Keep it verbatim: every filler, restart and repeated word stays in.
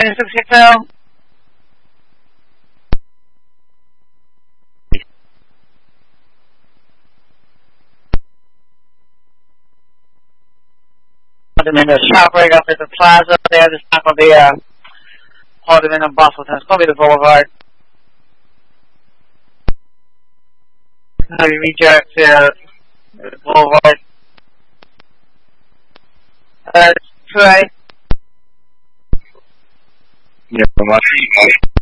ninety-six Hotel. In the shop right up at the plaza there. It's not going to be a Haldeman and Bustleton. It's going to be the Boulevard. Heavy reject uh, the Boulevard. Uh, Trey. Yeah, much.